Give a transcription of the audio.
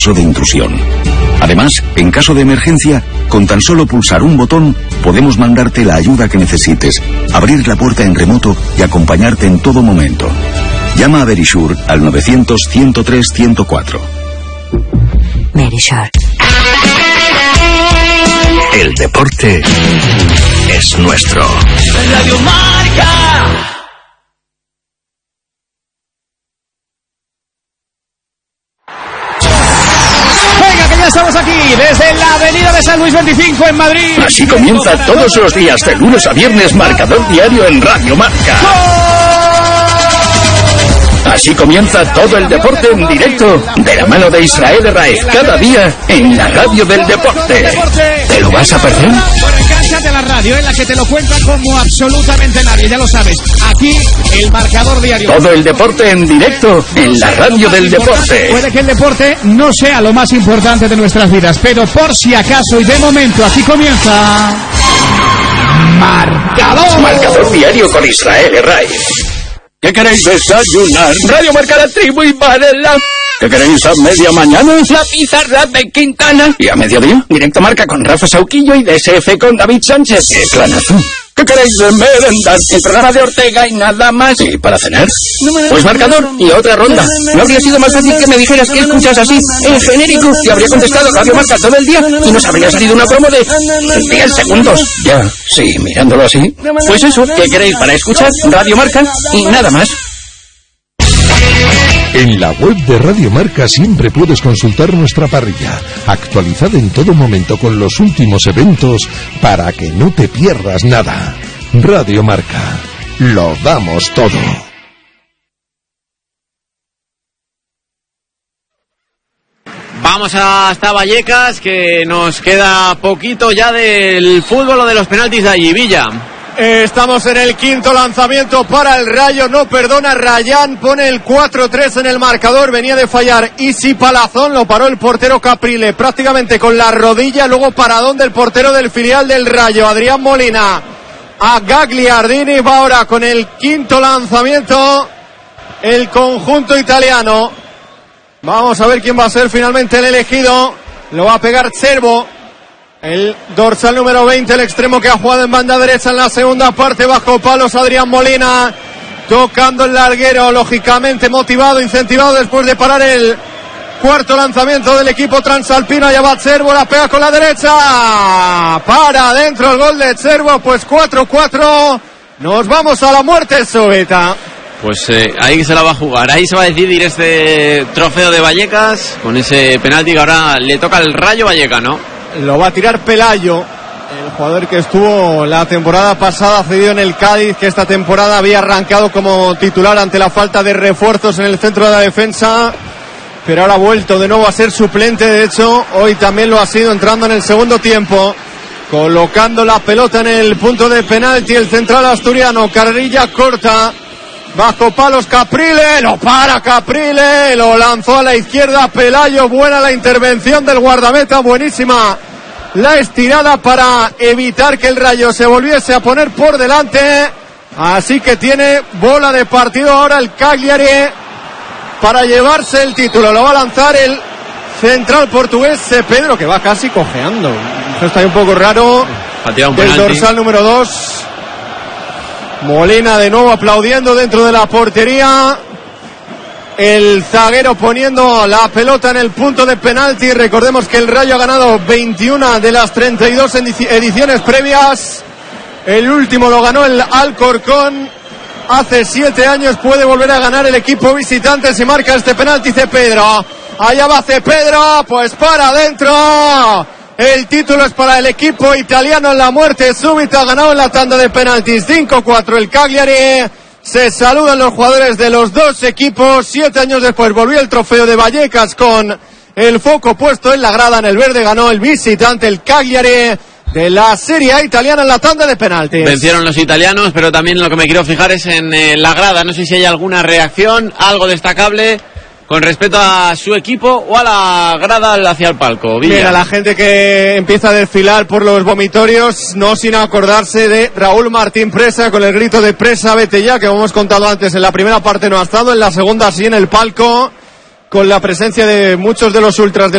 de intrusión. Además, en caso de emergencia, con tan solo pulsar un botón, podemos mandarte la ayuda que necesites, abrir la puerta en remoto y acompañarte en todo momento. Llama a Verisure al 900-103-104. Verisure. El deporte es nuestro. Radio Marca. Ya estamos aquí, desde la avenida de San Luis 25 en Madrid. Así comienza todos los días, de lunes a viernes, Marcador Diario en Radio Marca. Así comienza todo el deporte en directo, de la mano de Israel Herráez, cada día en la radio del deporte. ¿Te lo vas a perder? Bueno, encántate la radio, en la que te lo cuenta como absolutamente nadie, ya lo sabes. Aquí, el Marcador Diario. Todo el deporte en directo, en la radio del deporte. Puede que el deporte no sea lo más importante de nuestras vidas, pero por si acaso y de momento, aquí comienza... Marcador Diario con Israel Herráez. ¿Qué queréis desayunar? Radio Marca, La Tribu y Varela. ¿Qué queréis a media mañana? La pizarra de Quintana. ¿Y a mediodía? Directo Marca con Rafa Sauquillo y DSF con David Sánchez. ¡Qué planazo! ¿Qué queréis de merendar? El programa de Ortega y nada más. ¿Y para cenar? Pues Marcador y otra ronda. ¿No habría sido más fácil que me dijeras que escuchas así, en genérico? Y habría contestado Radio Marca todo el día y nos habría salido una promo de 10 segundos. Ya, sí, mirándolo así. Pues eso, ¿qué queréis para escuchar? Radio Marca y nada más. En la web de Radio Marca siempre puedes consultar nuestra parrilla, actualizada en todo momento con los últimos eventos para que no te pierdas nada. Radio Marca, lo damos todo. Vamos hasta Vallecas, que nos queda poquito ya del fútbol o de los penaltis de allí. Villa. Estamos en el quinto lanzamiento para el Rayo, no perdona, Rayán pone el 4-3 en el marcador, venía de fallar Isi Palazón, lo paró el portero Caprile prácticamente con la rodilla, luego paradón del portero del filial del Rayo, Adrián Molina, a Gagliardini, va ahora con el quinto lanzamiento el conjunto italiano, vamos a ver quién va a ser finalmente el elegido, lo va a pegar Cervo. El dorsal número 20, el extremo que ha jugado en banda derecha en la segunda parte, bajo palos Adrián Molina, tocando el larguero, lógicamente motivado, incentivado después de parar el cuarto lanzamiento del equipo transalpino. Allá va Cervo, la pega con la derecha, para adentro el gol de Cervo, pues 4-4, nos vamos a la muerte súbita. Pues ahí se la va a jugar, ahí se va a decidir este trofeo de Vallecas, con ese penalti que ahora le toca al Rayo Vallecano. Lo va a tirar Pelayo, el jugador que estuvo la temporada pasada cedido en el Cádiz, que esta temporada había arrancado como titular ante la falta de refuerzos en el centro de la defensa, pero ahora ha vuelto de nuevo a ser suplente. De hecho, hoy también lo ha sido, entrando en el segundo tiempo, colocando la pelota en el punto de penalti, el central asturiano, carrerilla corta, bajo palos Caprile, lo para Caprile, lo lanzó a la izquierda Pelayo, buena la intervención del guardameta, buenísima la estirada para evitar que el Rayo se volviese a poner por delante, así que tiene bola de partido ahora el Cagliari para llevarse el título, lo va a lanzar el central portugués Pedro, que va casi cojeando, eso está ahí un poco raro, el dorsal número 2. Molina de nuevo aplaudiendo dentro de la portería, el zaguero poniendo la pelota en el punto de penalti. Recordemos que el Rayo ha ganado 21 de las 32 ediciones previas, el último lo ganó el Alcorcón hace 7 años, puede volver a ganar el equipo visitante si marca este penalti Cepedro, allá va Cepedro, pues para adentro. El título es para el equipo italiano en la muerte súbita, ganado en la tanda de penaltis, 5-4 el Cagliari. Se saludan los jugadores de los dos equipos. 7 años después volvió el trofeo de Vallecas con el foco puesto en la grada. En el verde ganó el visitante, el Cagliari, de la Serie A italiana en la tanda de penaltis. Vencieron los italianos, pero también lo que me quiero fijar es en la grada. No sé si hay alguna reacción, algo destacable con respecto a su equipo o a la grada hacia el palco. Villa. Mira, la gente que empieza a desfilar por los vomitorios, no sin acordarse de Raúl Martín Presa con el grito de Presa, vete ya, que como hemos contado antes, en la primera parte no ha estado, en la segunda sí en el palco, con la presencia de muchos de los ultras de